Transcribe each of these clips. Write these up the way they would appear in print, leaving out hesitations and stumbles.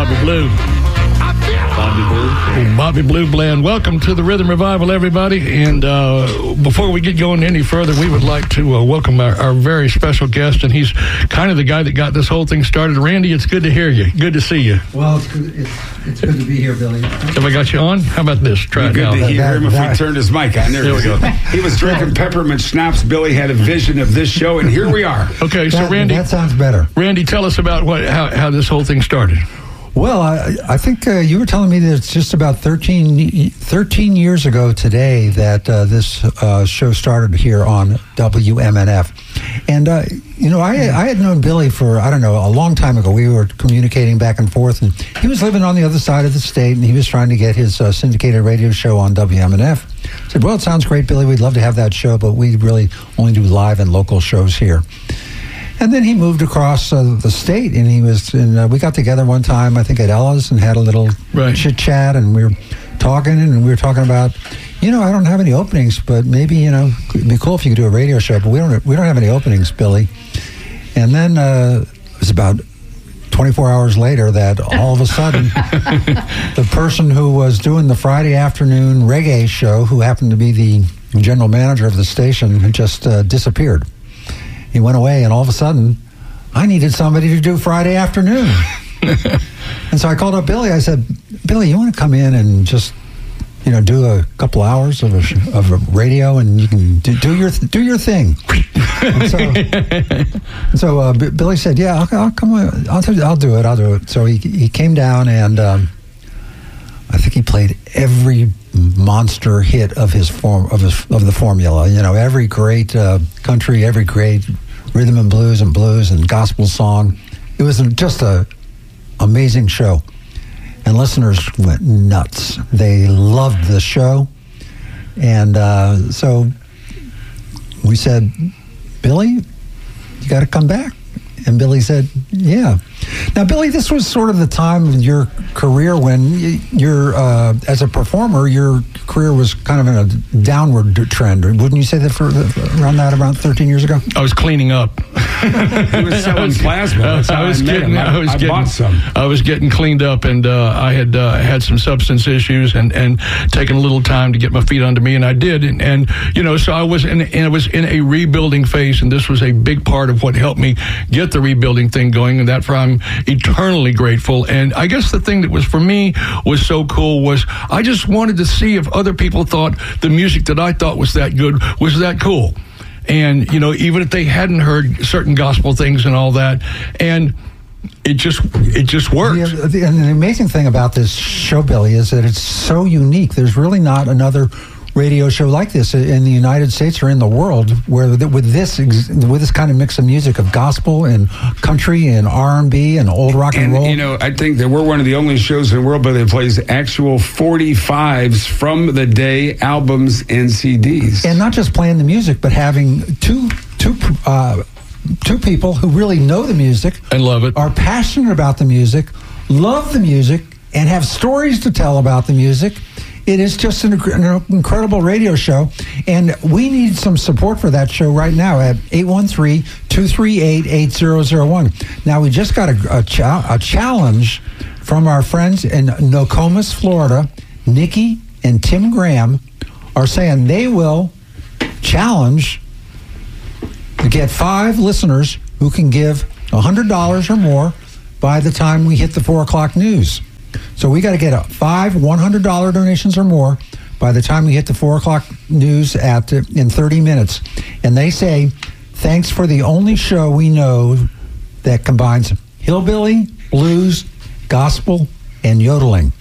Bobby Blue. Bobby Blue Bland. Welcome to the Rhythm Revival, everybody. And before we get going any further, we would like to welcome our very special guest, and he's kind of the guy that got this whole thing started. Randy, it's good to hear you. Good to see you. Well, it's good to be here, Billy. Have I got you on? How about this? Try it now. Good to hear him if we turned his mic on. There we go. He was drinking peppermint schnapps. Billy had a vision of this show, and here we are. Okay, so Randy. That sounds better. Randy, tell us about how this whole thing started. Well, I think you were telling me that it's just about 13 years ago today that this show started here on WMNF. And, I had known Billy for, a long time ago. We were communicating back and forth, and he was living on the other side of the state, and he was trying to get his syndicated radio show on WMNF. I said, well, it sounds great, Billy. We'd love to have that show, but we really only do live and local shows here. And then he moved across the state, and we got together one time, I think at Ella's, and had a little chit-chat, and we were talking about, I don't have any openings, but maybe, it'd be cool if you could do a radio show, but we don't have any openings, Billy. And then it was about 24 hours later that all of a sudden, the person who was doing the Friday afternoon reggae show, who happened to be the general manager of the station, just disappeared. He went away, and all of a sudden, I needed somebody to do Friday afternoon. And so I called up Billy. I said, Billy, you want to come in and just, do a couple hours of a radio, and you can do your thing. And so Billy said, yeah, I'll come on. I'll do it. So he came down, and I think he played every monster hit of the formula. Every great country, every great rhythm and blues and gospel song. It was just a amazing show, and listeners went nuts. They loved the show, and so we said, Billy, you got to come back. And Billy said, yeah. Now, Billy, this was sort of the time in your career when you're, as a performer, your career was kind of in a downward trend. Wouldn't you say that around 13 years ago? I was cleaning up. He was selling plasma. I bought some. I was getting cleaned up, and I had some substance issues and taken a little time to get my feet under me, and I did. And so I was in a rebuilding phase, and this was a big part of what helped me get the rebuilding thing going, and that's why I'm eternally grateful. And I guess the thing that was for me was so cool was I just wanted to see if other people thought the music that I thought was that good was that cool. And, even if they hadn't heard certain gospel things and all that, and it just worked. Yeah, and the amazing thing about this show, Billy, is that it's so unique. There's really not another radio show like this in the United States or in the world where with this kind of mix of music of gospel and country and R&B and old rock and roll. I think that we're one of the only shows in the world that plays actual 45s from the day, albums and CDs. And not just playing the music, but having two people who really know the music and love it, are passionate about the music, love the music, and have stories to tell about the music. It is just an incredible radio show, and we need some support for that show right now at 813-238-8001. Now, we just got a challenge from our friends in Nokomis, Florida. Nikki and Tim Graham are saying they will challenge to get 5 listeners who can give $100 or more by the time we hit the 4 o'clock news. So we got to get 5 $100 donations or more by the time we hit the 4 o'clock news in 30 minutes. And they say, thanks for the only show we know that combines hillbilly, blues, gospel, and yodeling.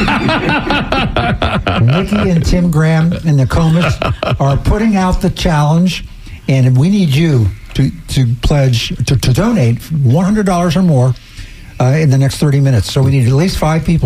Nikki and Tim Graham and the Comas are putting out the challenge, and we need you to pledge, to donate $100 or more in the next 30 minutes. So we need at least 5 people.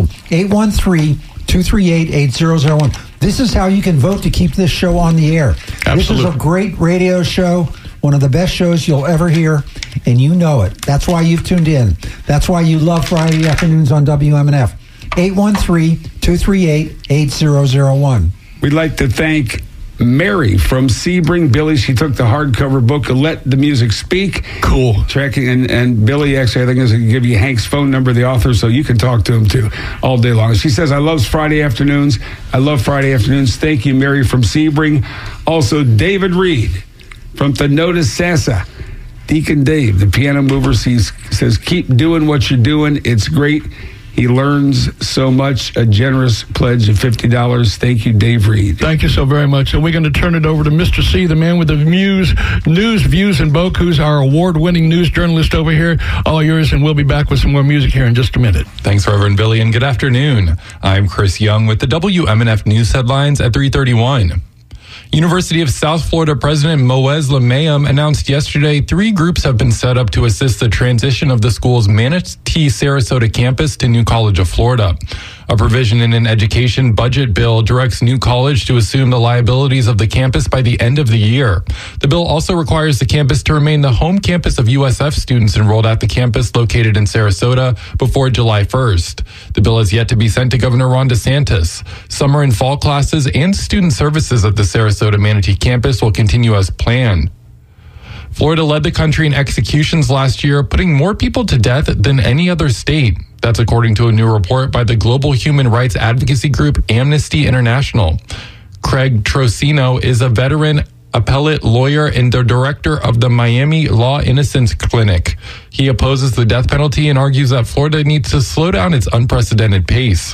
813-238-8001. This is how you can vote to keep this show on the air. Absolutely. This is a great radio show, one of the best shows you'll ever hear, and you know it. That's why you've tuned in. That's why you love Friday afternoons on WMNF. 813-238-8001. We'd like to thank Mary from Sebring. Billy, she took the hardcover book, Let the Music Speak. Cool. Tracking, and Billy, actually, I think is going to give you Hank's phone number, the author, so you can talk to him too all day long. She says, I love Friday afternoons. I love Friday afternoons. Thank you, Mary from Sebring. Also, David Reed from Thenota Sassa. Deacon Dave, the piano mover, says, keep doing what you're doing. It's great. He learns so much. A generous pledge of $50. Thank you, Dave Reed. Thank you so very much. And we're going to turn it over to Mr. C, the man with the news, views, and book, who's our award-winning news journalist over here. All yours, and we'll be back with some more music here in just a minute. Thanks, Reverend Billy, and good afternoon. I'm Chris Young with the WMNF News headlines at 3:31. University of South Florida President Moez Lamayam announced yesterday 3 groups have been set up to assist the transition of the school's Manatee Sarasota campus to New College of Florida. A provision in an education budget bill directs New College to assume the liabilities of the campus by the end of the year. The bill also requires the campus to remain the home campus of USF students enrolled at the campus located in Sarasota before July 1st. The bill has yet to be sent to Governor Ron DeSantis. Summer and fall classes and student services at the Sarasota Manatee campus will continue as planned. Florida led the country in executions last year, putting more people to death than any other state. That's according to a new report by the global human rights advocacy group Amnesty International. Craig Trocino is a veteran appellate lawyer and the director of the Miami Law Innocence Clinic. He opposes the death penalty and argues that Florida needs to slow down its unprecedented pace.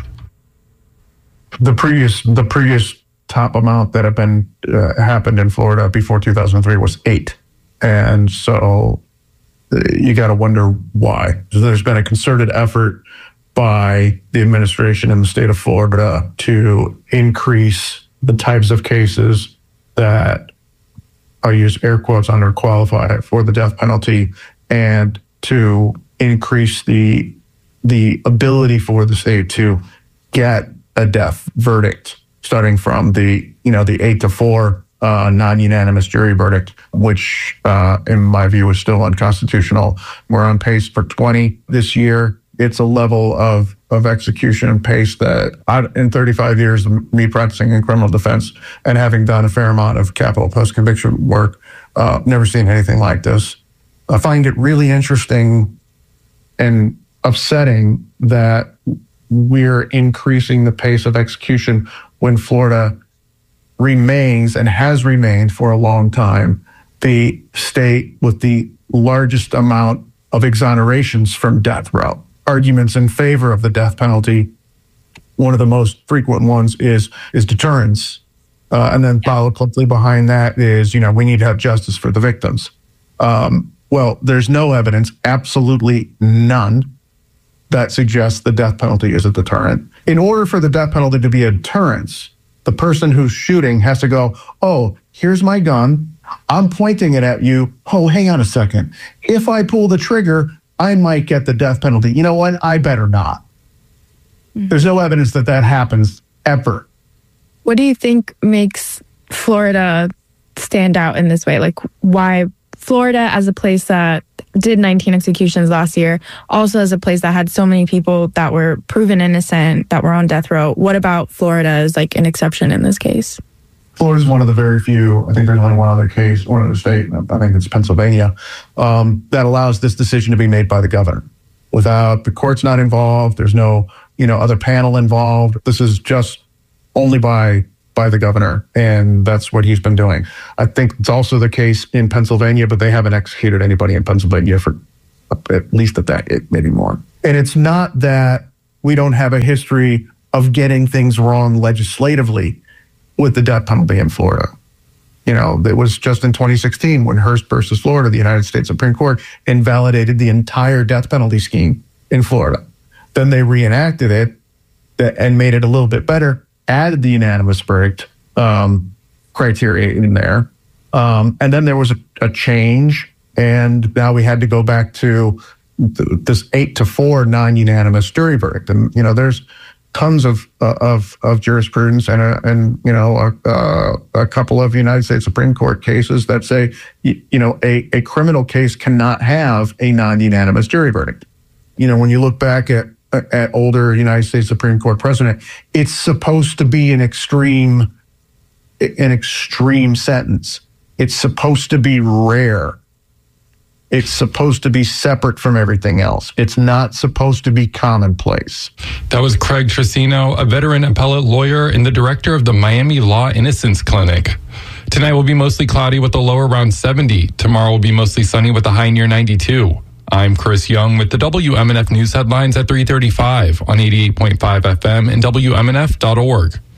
The previous top amount that happened in Florida before 2003 was 8. And so you got to wonder why. So there's been a concerted effort by the administration in the state of Florida to increase the types of cases that, I'll use air quotes, underqualify for the death penalty, and to increase the ability for the state to get a death verdict, starting from the 8-4 non-unanimous jury verdict, which in my view is still unconstitutional. We're on pace for 20 this year. It's a level of execution pace that in 35 years of me practicing in criminal defense and having done a fair amount of capital post-conviction work, never seen anything like this. I find it really interesting and upsetting that we're increasing the pace of execution when Florida remains and has remained for a long time the state with the largest amount of exonerations from death row. Arguments in favor of the death penalty, one of the most frequent ones is deterrence. And then followed closely behind that is, we need to have justice for the victims. Well, there's no evidence, absolutely none, that suggests the death penalty is a deterrent. In order for the death penalty to be a deterrence, the person who's shooting has to go, oh, here's my gun. I'm pointing it at you. Oh, hang on a second. If I pull the trigger, I might get the death penalty. You know what? I better not. Mm-hmm. There's no evidence that happens ever. What do you think makes Florida stand out in this way? Like, why Florida, as a place that did 19 executions last year, also as a place that had so many people that were proven innocent, that were on death row? What about Florida is like an exception in this case? Florida is one of the very few, I think there's only one other case, one other state, I think it's Pennsylvania, that allows this decision to be made by the governor. Without the courts not involved, there's no, other panel involved. This is just only by the governor, and that's what he's been doing. I think it's also the case in Pennsylvania, but they haven't executed anybody in Pennsylvania for at least a decade, maybe more. And it's not that we don't have a history of getting things wrong legislatively with the death penalty in Florida. It was just in 2016 when Hearst versus Florida, the United States Supreme Court invalidated the entire death penalty scheme in Florida. Then they reenacted it and made it a little bit better, added the unanimous verdict criteria in there. And then there was a change, and now we had to go back to this 8-4 non-unanimous jury verdict. And, there's tons of jurisprudence and a couple of United States Supreme Court cases that say, a criminal case cannot have a non-unanimous jury verdict. When you look back at older United States Supreme Court precedent, it's supposed to be an extreme an extreme sentence. It's supposed to be rare. It's supposed to be separate from everything else. It's not supposed to be commonplace. That was Craig Tricino, a veteran appellate lawyer and the director of the Miami Law Innocence Clinic. Tonight will be mostly cloudy with a low around 70. Tomorrow will be mostly sunny with a high near 92. I'm Chris Young with the WMNF News headlines at 3:35 on 88.5 FM and WMNF.org.